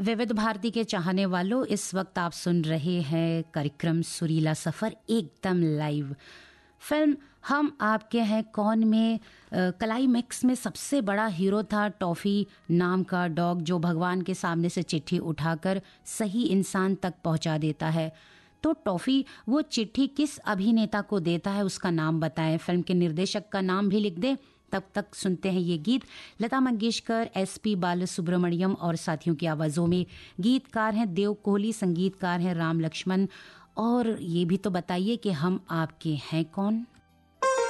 विविध भारती के चाहने वालों, इस वक्त आप सुन रहे हैं कार्यक्रम सुरीला सफ़र एकदम लाइव। फिल्म हम आपके हैं कौन में क्लाइमैक्स में सबसे बड़ा हीरो था टॉफ़ी नाम का डॉग, जो भगवान के सामने से चिट्ठी उठाकर सही इंसान तक पहुंचा देता है। तो टॉफ़ी वो चिट्ठी किस अभिनेता को देता है, उसका नाम बताएं, फिल्म के निर्देशक का नाम भी लिख दें। तब तक सुनते हैं ये गीत लता मंगेशकर, एसपी बालसुब्रमण्यम और साथियों की आवाज़ों में। गीतकार हैं देव कोहली, संगीतकार हैं राम लक्ष्मण। और ये भी तो बताइए कि हम आपके हैं कौन।